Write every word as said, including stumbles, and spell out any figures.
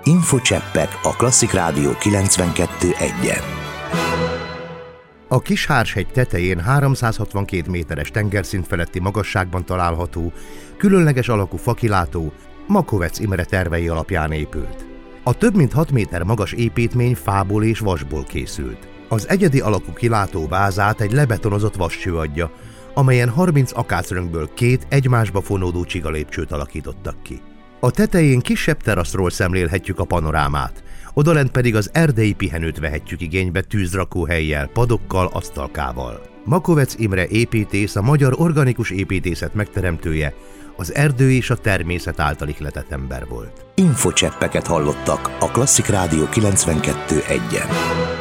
Infocseppek a Klasszik Rádió kilencvenkettő egyen. A Kis-Hárshegy tetején háromszázhatvankét méteres tengerszint feletti magasságban található, különleges alakú fakilátó Makovecz Imre tervei alapján épült. A több mint hat méter magas építmény fából és vasból készült. Az egyedi alakú kilátó vázát egy lebetonozott vascső adja, amelyen harminc akácröngből két egymásba fonódó csigalépcsőt alakítottak ki. A tetején kisebb teraszról szemlélhetjük a panorámát, odalent pedig az erdei pihenőt vehetjük igénybe tűzrakóhellyel, padokkal, asztalkával. Makovecz Imre építész, a magyar organikus építészet megteremtője, az erdő és a természet által ihletett ember volt. Infocseppeket hallottak a Klasszik Rádió kilencvenkettő egyen.